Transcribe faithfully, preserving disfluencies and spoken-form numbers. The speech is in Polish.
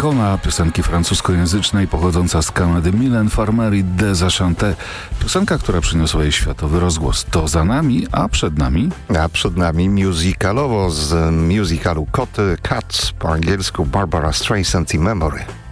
ikona piosenki francuskojęzycznej pochodząca z Kanady Mylène Farmer i Deschanté. Piosenka, która przyniosła jej światowy rozgłos. To za nami, a przed nami... A przed nami musicalowo z musicalu Koty, Cats, po angielsku Barbara Streisand i Memory.